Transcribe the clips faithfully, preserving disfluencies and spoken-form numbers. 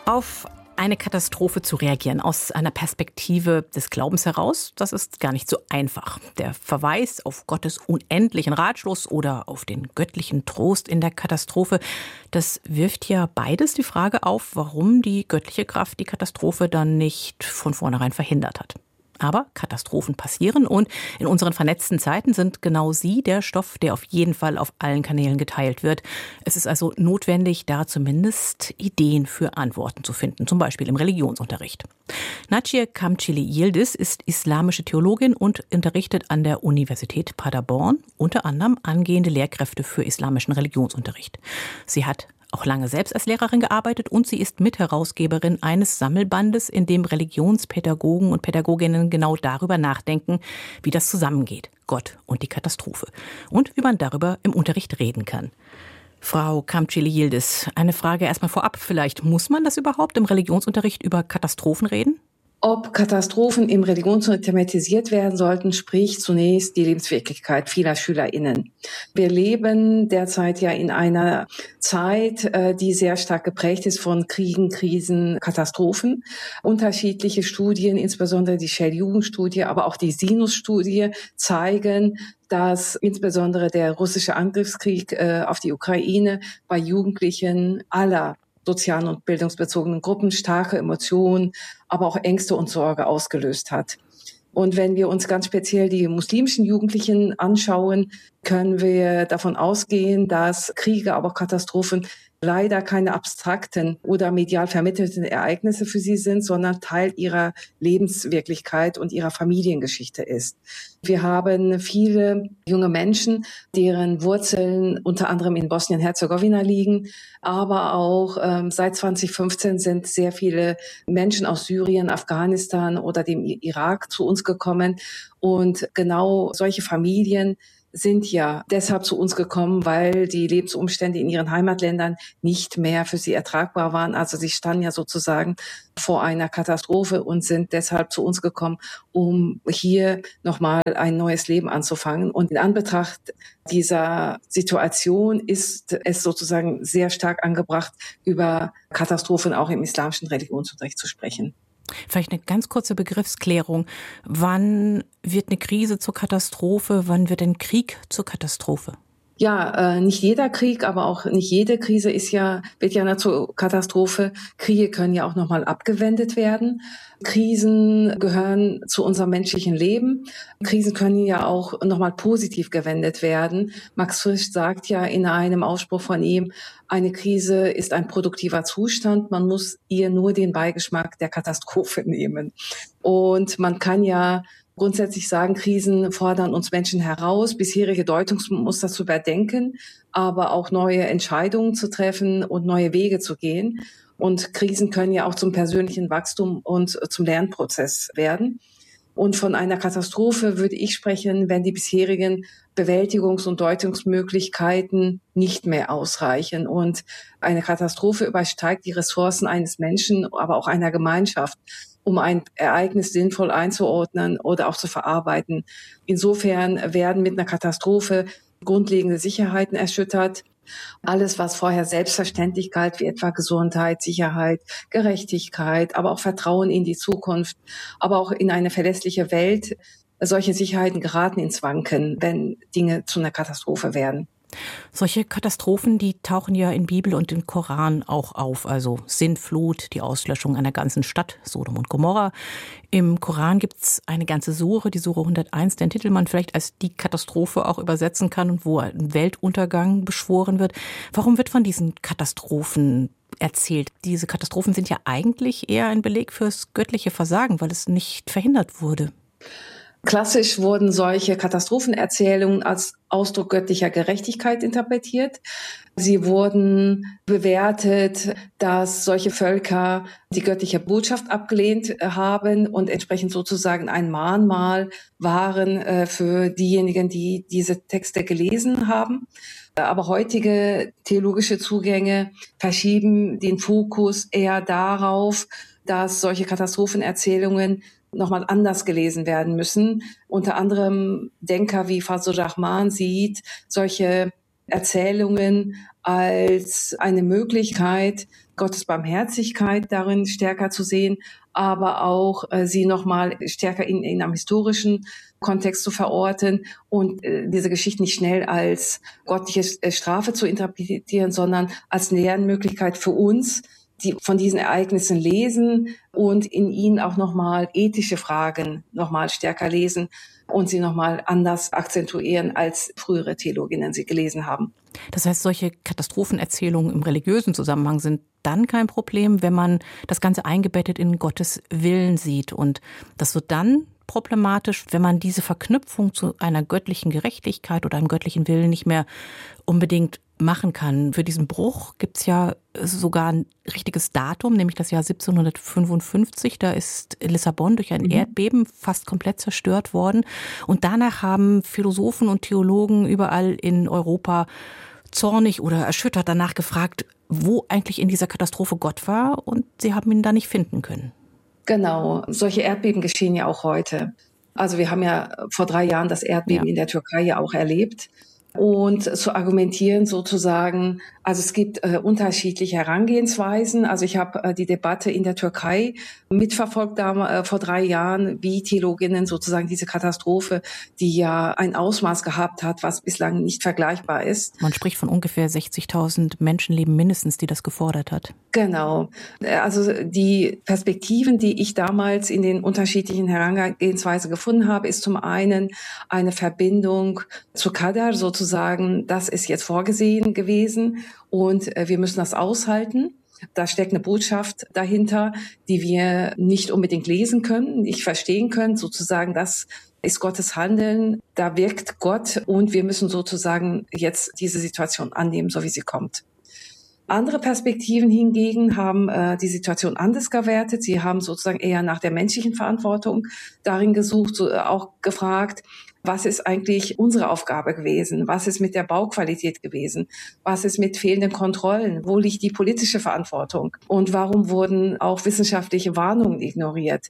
Auf eine Katastrophe zu reagieren aus einer Perspektive des Glaubens heraus, das ist gar nicht so einfach. Der Verweis auf Gottes unendlichen Ratschluss oder auf den göttlichen Trost in der Katastrophe, das wirft ja beides die Frage auf, warum die göttliche Kraft die Katastrophe dann nicht von vornherein verhindert hat. Aber Katastrophen passieren und in unseren vernetzten Zeiten sind genau sie der Stoff, der auf jeden Fall auf allen Kanälen geteilt wird. Es ist also notwendig, da zumindest Ideen für Antworten zu finden, zum Beispiel im Religionsunterricht. Naciye Kamcili Yildiz ist islamische Theologin und unterrichtet an der Universität Paderborn, unter anderem angehende Lehrkräfte für islamischen Religionsunterricht. Sie hat auch lange selbst als Lehrerin gearbeitet und sie ist Mitherausgeberin eines Sammelbandes, in dem Religionspädagogen und Pädagoginnen genau darüber nachdenken, wie das zusammengeht, Gott und die Katastrophe, und wie man darüber im Unterricht reden kann. Frau Kamcili Yildiz, eine Frage erstmal vorab vielleicht. Muss man das überhaupt im Religionsunterricht über Katastrophen reden? Ob Katastrophen im Religionsunterricht thematisiert werden sollten, spricht zunächst die Lebenswirklichkeit vieler SchülerInnen. Wir leben derzeit ja in einer Zeit, die sehr stark geprägt ist von Kriegen, Krisen, Katastrophen. Unterschiedliche Studien, insbesondere die Shell-Jugendstudie, aber auch die Sinus-Studie, zeigen, dass insbesondere der russische Angriffskrieg auf die Ukraine bei Jugendlichen aller sozialen und bildungsbezogenen Gruppen starke Emotionen, aber auch Ängste und Sorge ausgelöst hat. Und wenn wir uns ganz speziell die muslimischen Jugendlichen anschauen, können wir davon ausgehen, dass Kriege, aber auch Katastrophen leider keine abstrakten oder medial vermittelten Ereignisse für sie sind, sondern Teil ihrer Lebenswirklichkeit und ihrer Familiengeschichte ist. Wir haben viele junge Menschen, deren Wurzeln unter anderem in Bosnien-Herzegowina liegen, aber auch ähm, seit zwanzig fünfzehn sind sehr viele Menschen aus Syrien, Afghanistan oder dem Irak zu uns gekommen. Und genau solche Familien sind ja deshalb zu uns gekommen, weil die Lebensumstände in ihren Heimatländern nicht mehr für sie ertragbar waren. Also sie standen ja sozusagen vor einer Katastrophe und sind deshalb zu uns gekommen, um hier nochmal ein neues Leben anzufangen. Und in Anbetracht dieser Situation ist es sozusagen sehr stark angebracht, über Katastrophen auch im islamischen Religionsunterricht zu sprechen. Vielleicht eine ganz kurze Begriffsklärung. Wann wird eine Krise zur Katastrophe? Wann wird ein Krieg zur Katastrophe? Ja, äh, nicht jeder Krieg, aber auch nicht jede Krise ist ja, wird ja zur Katastrophe. Kriege können ja auch nochmal abgewendet werden. Krisen gehören zu unserem menschlichen Leben. Krisen können ja auch nochmal positiv gewendet werden. Max Frisch sagt ja in einem Ausspruch von ihm, eine Krise ist ein produktiver Zustand. Man muss ihr nur den Beigeschmack der Katastrophe nehmen. Und man kann ja grundsätzlich sagen, Krisen fordern uns Menschen heraus, bisherige Deutungsmuster zu überdenken, aber auch neue Entscheidungen zu treffen und neue Wege zu gehen. Und Krisen können ja auch zum persönlichen Wachstum und zum Lernprozess werden. Und von einer Katastrophe würde ich sprechen, wenn die bisherigen Bewältigungs- und Deutungsmöglichkeiten nicht mehr ausreichen. Und eine Katastrophe übersteigt die Ressourcen eines Menschen, aber auch einer Gemeinschaft, um ein Ereignis sinnvoll einzuordnen oder auch zu verarbeiten. Insofern werden mit einer Katastrophe grundlegende Sicherheiten erschüttert. Alles, was vorher selbstverständlich galt, wie etwa Gesundheit, Sicherheit, Gerechtigkeit, aber auch Vertrauen in die Zukunft, aber auch in eine verlässliche Welt, solche Sicherheiten geraten ins Wanken, wenn Dinge zu einer Katastrophe werden. Solche Katastrophen, die tauchen ja in Bibel und im Koran auch auf. Also Sintflut, die Auslöschung einer ganzen Stadt, Sodom und Gomorra. Im Koran gibt es eine ganze Sure, die Sure hunderteins, den Titel man vielleicht als die Katastrophe auch übersetzen kann und wo ein Weltuntergang beschworen wird. Warum wird von diesen Katastrophen erzählt? Diese Katastrophen sind ja eigentlich eher ein Beleg fürs göttliche Versagen, weil es nicht verhindert wurde. Klassisch wurden solche Katastrophenerzählungen als Ausdruck göttlicher Gerechtigkeit interpretiert. Sie wurden bewertet, dass solche Völker die göttliche Botschaft abgelehnt haben und entsprechend sozusagen ein Mahnmal waren für diejenigen, die diese Texte gelesen haben. Aber heutige theologische Zugänge verschieben den Fokus eher darauf, dass solche Katastrophenerzählungen nochmal anders gelesen werden müssen. Unter anderem Denker wie Fazlur Rahman sieht solche Erzählungen als eine Möglichkeit, Gottes Barmherzigkeit darin stärker zu sehen, aber auch äh, sie nochmal stärker in, in einem historischen Kontext zu verorten und äh, diese Geschichte nicht schnell als gottliche Strafe zu interpretieren, sondern als Lernmöglichkeit für uns, die von diesen Ereignissen lesen und in ihnen auch nochmal ethische Fragen nochmal stärker lesen und sie nochmal anders akzentuieren, als frühere Theologinnen sie gelesen haben. Das heißt, solche Katastrophenerzählungen im religiösen Zusammenhang sind dann kein Problem, wenn man das Ganze eingebettet in Gottes Willen sieht. Und das wird dann problematisch, wenn man diese Verknüpfung zu einer göttlichen Gerechtigkeit oder einem göttlichen Willen nicht mehr unbedingt machen kann. Für diesen Bruch gibt es ja sogar ein richtiges Datum, nämlich das Jahr siebzehnhundertfünfundfünfzig. Da ist Lissabon durch ein mhm. Erdbeben fast komplett zerstört worden. Und danach haben Philosophen und Theologen überall in Europa zornig oder erschüttert danach gefragt, wo eigentlich in dieser Katastrophe Gott war. Und sie haben ihn da nicht finden können. Genau, solche Erdbeben geschehen ja auch heute. Also wir haben ja vor drei Jahren das Erdbeben ja. in der Türkei ja auch erlebt. Und zu argumentieren sozusagen, also es gibt äh, unterschiedliche Herangehensweisen. Also ich habe äh, die Debatte in der Türkei mitverfolgt da, äh, vor drei Jahren, wie Theologinnen sozusagen diese Katastrophe, die ja ein Ausmaß gehabt hat, was bislang nicht vergleichbar ist. Man spricht von ungefähr sechzigtausend Menschenleben mindestens, die das gefordert hat. Genau. Also die Perspektiven, die ich damals in den unterschiedlichen Herangehensweisen gefunden habe, ist zum einen eine Verbindung zu Qadar, sozusagen, das ist jetzt vorgesehen gewesen und wir müssen das aushalten. Da steckt eine Botschaft dahinter, die wir nicht unbedingt lesen können, nicht verstehen können, sozusagen, das ist Gottes Handeln, da wirkt Gott und wir müssen sozusagen jetzt diese Situation annehmen, so wie sie kommt. Andere Perspektiven hingegen haben äh, die Situation anders gewertet. Sie haben sozusagen eher nach der menschlichen Verantwortung darin gesucht, so, äh, auch gefragt, was ist eigentlich unsere Aufgabe gewesen? Was ist mit der Bauqualität gewesen? Was ist mit fehlenden Kontrollen? Wo liegt die politische Verantwortung? Und warum wurden auch wissenschaftliche Warnungen ignoriert?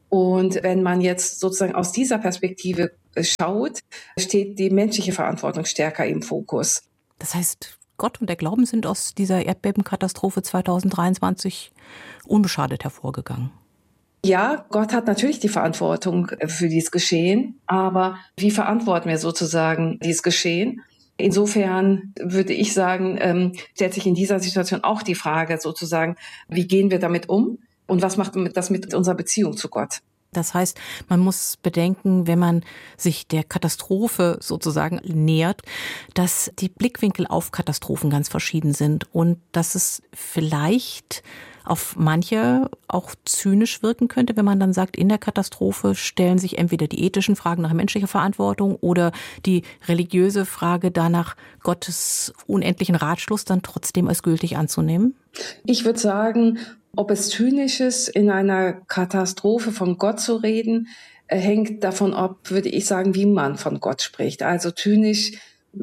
Und wenn man jetzt sozusagen aus dieser Perspektive schaut, steht die menschliche Verantwortung stärker im Fokus. Das heißt, Gott und der Glauben sind aus dieser Erdbebenkatastrophe zweitausenddreiundzwanzig unbeschadet hervorgegangen. Ja, Gott hat natürlich die Verantwortung für dieses Geschehen, aber wie verantworten wir sozusagen dieses Geschehen? Insofern würde ich sagen, ähm, stellt sich in dieser Situation auch die Frage sozusagen, wie gehen wir damit um und was macht das mit unserer Beziehung zu Gott? Das heißt, man muss bedenken, wenn man sich der Katastrophe sozusagen nähert, dass die Blickwinkel auf Katastrophen ganz verschieden sind und dass es vielleicht auf manche auch zynisch wirken könnte, wenn man dann sagt, in der Katastrophe stellen sich entweder die ethischen Fragen nach menschlicher Verantwortung oder die religiöse Frage danach, Gottes unendlichen Ratschluss dann trotzdem als gültig anzunehmen? Ich würde sagen, ob es zynisch ist, in einer Katastrophe von Gott zu reden, hängt davon ab, würde ich sagen, wie man von Gott spricht. Also zynisch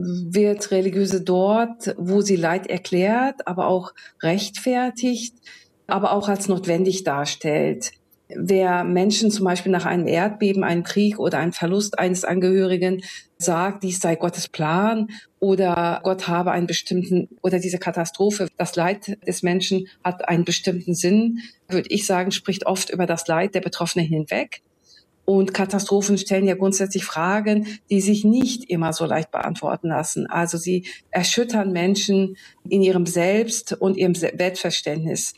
wird Religiöse dort, wo sie Leid erklärt, aber auch rechtfertigt, aber auch als notwendig darstellt. Wer Menschen zum Beispiel nach einem Erdbeben, einem Krieg oder einem Verlust eines Angehörigen sagt, dies sei Gottes Plan oder Gott habe einen bestimmten, oder diese Katastrophe, das Leid des Menschen hat einen bestimmten Sinn, würde ich sagen, spricht oft über das Leid der Betroffenen hinweg. Und Katastrophen stellen ja grundsätzlich Fragen, die sich nicht immer so leicht beantworten lassen. Also sie erschüttern Menschen in ihrem Selbst und ihrem Weltverständnis.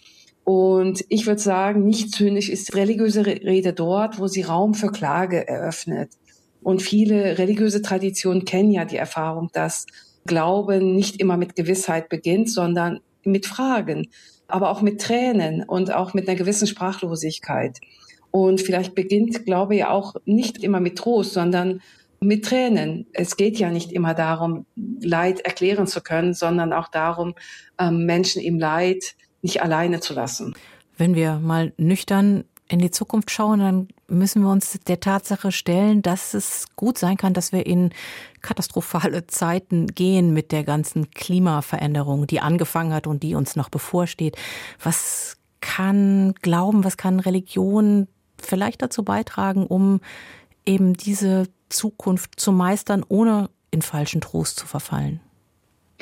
Und ich würde sagen, nicht zynisch ist religiöse Rede dort, wo sie Raum für Klage eröffnet. Und viele religiöse Traditionen kennen ja die Erfahrung, dass Glauben nicht immer mit Gewissheit beginnt, sondern mit Fragen, aber auch mit Tränen und auch mit einer gewissen Sprachlosigkeit. Und vielleicht beginnt Glaube ja auch nicht immer mit Trost, sondern mit Tränen. Es geht ja nicht immer darum, Leid erklären zu können, sondern auch darum, Menschen im Leid nicht alleine zu lassen. Wenn wir mal nüchtern in die Zukunft schauen, dann müssen wir uns der Tatsache stellen, dass es gut sein kann, dass wir in katastrophale Zeiten gehen mit der ganzen Klimaveränderung, die angefangen hat und die uns noch bevorsteht. Was kann Glauben, was kann Religion vielleicht dazu beitragen, um eben diese Zukunft zu meistern, ohne in falschen Trost zu verfallen?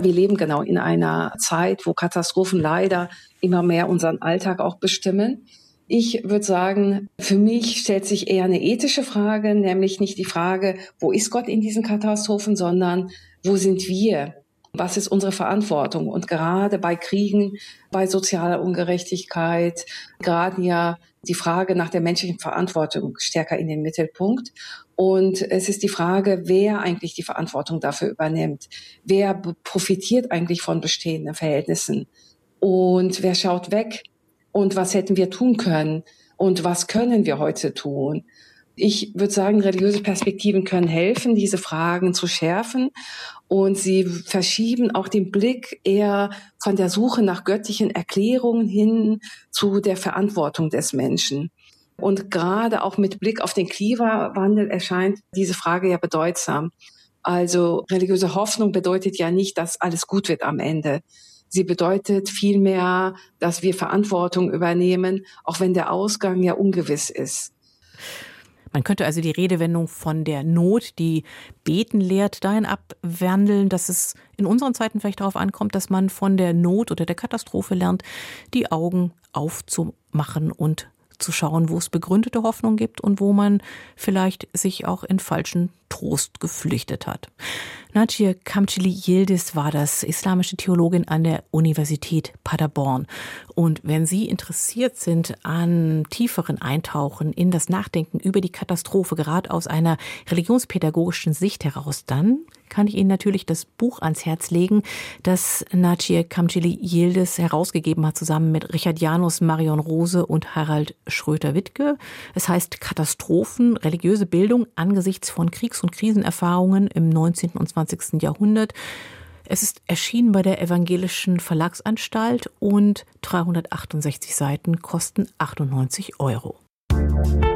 Wir leben genau in einer Zeit, wo Katastrophen leider immer mehr unseren Alltag auch bestimmen. Ich würde sagen, für mich stellt sich eher eine ethische Frage, nämlich nicht die Frage, wo ist Gott in diesen Katastrophen, sondern wo sind wir? Was ist unsere Verantwortung? Und gerade bei Kriegen, bei sozialer Ungerechtigkeit, gerade ja die Frage nach der menschlichen Verantwortung stärker in den Mittelpunkt. Und es ist die Frage, wer eigentlich die Verantwortung dafür übernimmt. Wer profitiert eigentlich von bestehenden Verhältnissen? Und wer schaut weg? Und was hätten wir tun können? Und was können wir heute tun? Ich würde sagen, religiöse Perspektiven können helfen, diese Fragen zu schärfen. Und sie verschieben auch den Blick eher von der Suche nach göttlichen Erklärungen hin zu der Verantwortung des Menschen. Und gerade auch mit Blick auf den Klimawandel erscheint diese Frage ja bedeutsam. Also religiöse Hoffnung bedeutet ja nicht, dass alles gut wird am Ende. Sie bedeutet vielmehr, dass wir Verantwortung übernehmen, auch wenn der Ausgang ja ungewiss ist. Man könnte also die Redewendung von der Not, die Beten lehrt, dahin abwandeln, dass es in unseren Zeiten vielleicht darauf ankommt, dass man von der Not oder der Katastrophe lernt, die Augen aufzumachen und zu schauen, wo es begründete Hoffnung gibt und wo man vielleicht sich auch in falschen Trost geflüchtet hat. Nacia Kamcili Yildiz war das, islamische Theologin an der Universität Paderborn. Und wenn Sie interessiert sind an tieferen Eintauchen in das Nachdenken über die Katastrophe, gerade aus einer religionspädagogischen Sicht heraus, dann kann ich Ihnen natürlich das Buch ans Herz legen, das Nacia Kamcili Yildiz herausgegeben hat, zusammen mit Richard Janus, Marion Rose und Harald Schröter-Wittke. Es heißt Katastrophen, religiöse Bildung angesichts von Kriegs- und Krisenerfahrungen im neunzehnten und zwanzigsten Jahrhundert. Es ist erschienen bei der Evangelischen Verlagsanstalt und dreihundertachtundsechzig Seiten kosten achtundneunzig Euro.